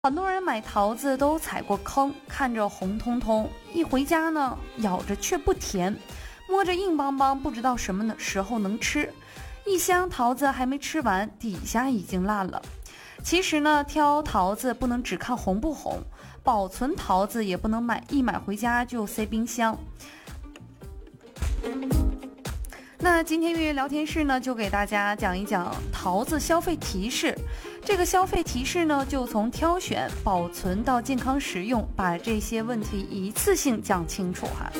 很多人买桃子都踩过坑，看着红彤彤，一回家呢，咬着却不甜，摸着硬邦邦，不知道什么时候能吃。一箱桃子还没吃完，底下已经烂了。其实呢，挑桃子不能只看红不红，保存桃子也不能一买回家就塞冰箱。那今天月月聊天室呢，就给大家讲一讲桃子消费提示。这个消费提示呢，就从挑选、保存到健康食用，把这些问题一次性讲清楚哈。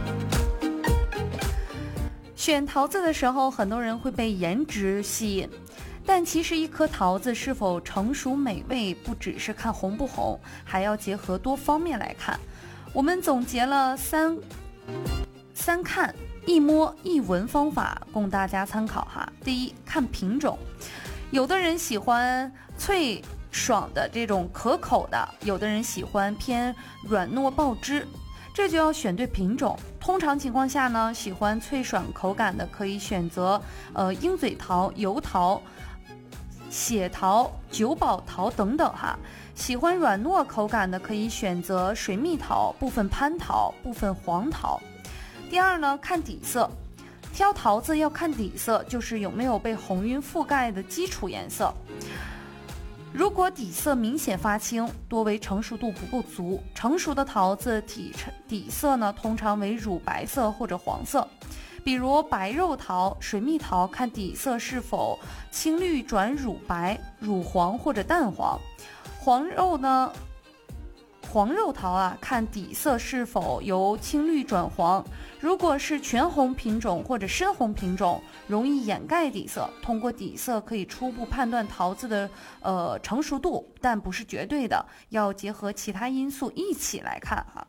选桃子的时候，很多人会被颜值吸引，但其实一颗桃子是否成熟美味，不只是看红不红，还要结合多方面来看。我们总结了三看一摸一闻方法供大家参考哈。第一，看品种，有的人喜欢脆爽的这种可口的，有的人喜欢偏软糯爆汁，这就要选对品种。通常情况下呢，喜欢脆爽口感的可以选择鹰嘴桃、油桃、血桃、九宝桃等等哈。喜欢软糯口感的可以选择水蜜桃、部分蟠桃、部分黄桃。第二呢，看底色，挑桃子要看底色，就是有没有被红晕覆盖的基础颜色。如果底色明显发青，多为成熟度不够足。成熟的桃子底色呢，通常为乳白色或者黄色。比如白肉桃、水蜜桃，看底色是否青绿转乳白、乳黄或者淡黄。黄肉桃啊，看底色是否由青绿转黄。如果是全红品种或者深红品种，容易掩盖底色。通过底色可以初步判断桃子的成熟度，但不是绝对的，要结合其他因素一起来看哈。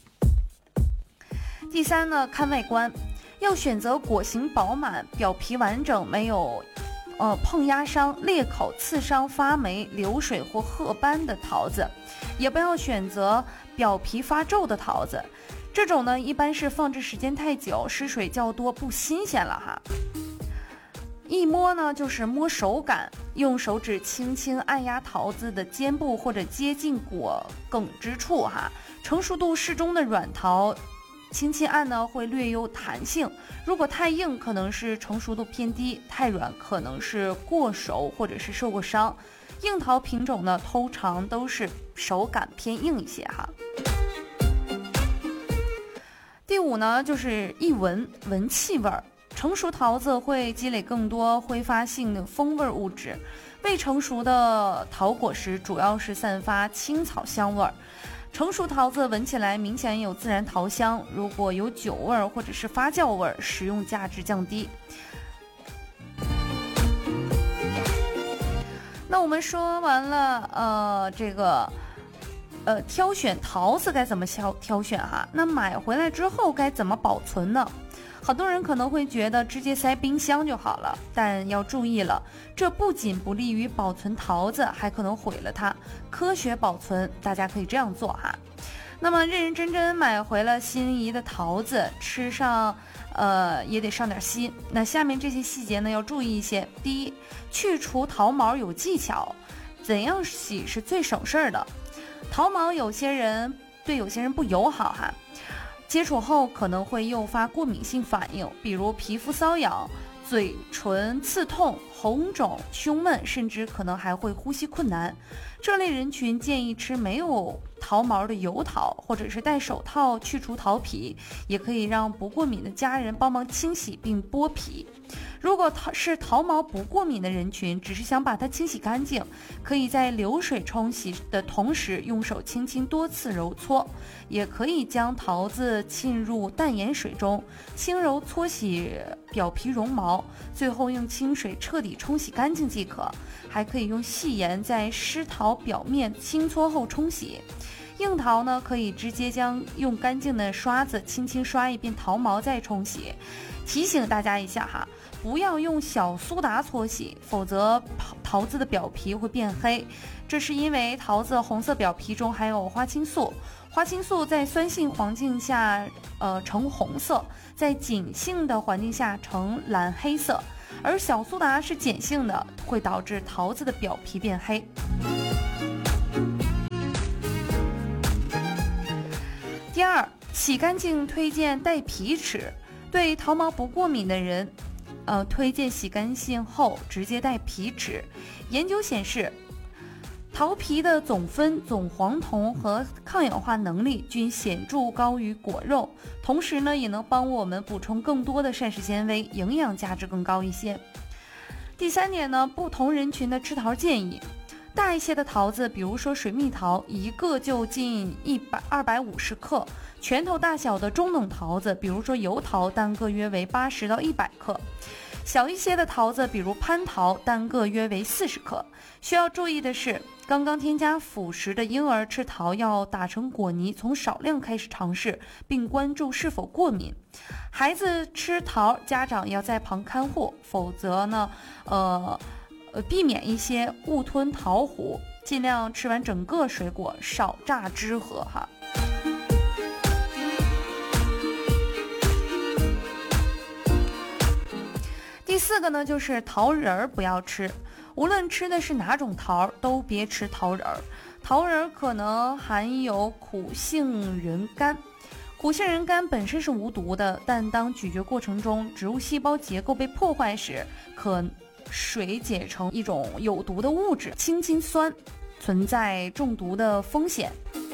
第三呢，看外观，要选择果形饱满、表皮完整，没有碰压伤、裂口、刺伤、发霉、流水或褐斑的桃子，也不要选择表皮发皱的桃子。这种呢，一般是放置时间太久，失水较多，不新鲜了哈。一摸呢，就是摸手感，用手指轻轻按压桃子的尖部或者接近果梗之处哈。成熟度适中的软桃，轻轻按呢会略有弹性，如果太硬可能是成熟度偏低，太软可能是过熟或者是受过伤。硬桃品种呢，通常都是手感偏硬一些哈。第五呢，就是一闻气味儿。成熟桃子会积累更多挥发性的风味物质，未成熟的桃果实主要是散发青草香味儿。成熟桃子闻起来明显有自然桃香，如果有酒味或者是发酵味，食用价值降低。那我们说完了挑选桃子该怎么挑选哈？那买回来之后该怎么保存呢？很多人可能会觉得直接塞冰箱就好了，但要注意了，这不仅不利于保存桃子，还可能毁了它。科学保存，大家可以这样做哈。那么认认真真买回了心仪的桃子，吃上也得上点心。那下面这些细节呢要注意一些。第一，去除桃毛有技巧，怎样洗是最省事儿的。桃毛对有些人不友好哈，接触后可能会诱发过敏性反应，比如皮肤瘙痒、嘴唇刺痛、红肿、胸闷，甚至可能还会呼吸困难。这类人群建议吃没有桃毛的油桃，或者是戴手套去除桃皮，也可以让不过敏的家人帮忙清洗并剥皮。如果是桃毛不过敏的人群，只是想把它清洗干净，可以在流水冲洗的同时用手轻轻多次揉搓，也可以将桃子浸入淡盐水中，轻柔搓洗表皮绒毛，最后用清水彻底冲洗干净即可。还可以用细盐在湿桃表面轻搓后冲洗。硬桃呢，可以直接用干净的刷子轻轻刷一遍桃毛再冲洗。提醒大家一下哈，不要用小苏打搓洗，否则桃子的表皮会变黑。这是因为桃子红色表皮中含有花青素，花青素在酸性环境下呈红色，在碱性的环境下呈蓝黑色，而小苏打是碱性的，会导致桃子的表皮变黑。 洗干净推荐带皮尺，对桃毛不过敏的人，推荐洗干净后直接带皮尺。研究显示，桃皮的总酚、总黄酮和抗氧化能力均显著高于果肉，同时呢，也能帮我们补充更多的膳食纤维，营养价值更高一些。第3点呢，不同人群的吃桃建议。大一些的桃子，比如说水蜜桃，一个就近250克；拳头大小的中等桃子，比如说油桃，单个约为80到100克；小一些的桃子，比如蟠桃，单个约为40克。需要注意的是，刚刚添加辅食的婴儿吃桃要打成果泥，从少量开始尝试，并关注是否过敏。孩子吃桃，家长要在旁看护，否则呢，避免一些误吞桃核，尽量吃完整个水果，少榨汁喝哈。第4个呢，就是桃仁儿不要吃，无论吃的是哪种桃，都别吃桃仁儿。桃仁儿可能含有苦杏仁苷。苦杏仁苷本身是无毒的，但当咀嚼过程中植物细胞结构被破坏时，可水解成一种有毒的物质氢氰酸，存在中毒的风险。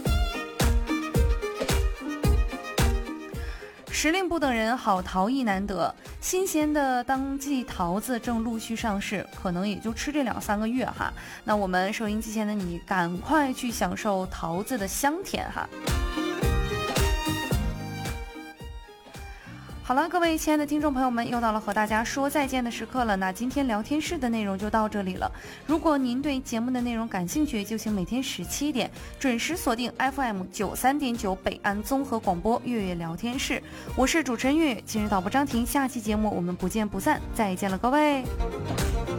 时令不等人，好桃亦难得。新鲜的当季桃子正陆续上市，可能也就吃这2-3个月哈。那我们收音机前的你，赶快去享受桃子的香甜哈。好了，各位亲爱的听众朋友们，又到了和大家说再见的时刻了。那今天聊天室的内容就到这里了。如果您对节目的内容感兴趣，就请每天17点准时锁定 FM 93.9北安综合广播月月聊天室。我是主持人月月，今日导播张婷，下期节目我们不见不散，再见了各位。